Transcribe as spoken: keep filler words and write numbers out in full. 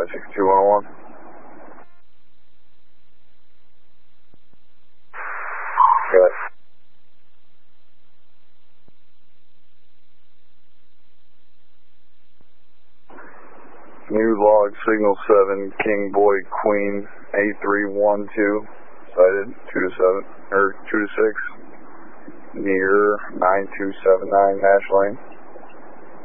five six two one one. Good. New log signal seven, King Boy Queen eight three one two, sighted two to seven, or two to six, near nine two seven nine Nash Lane.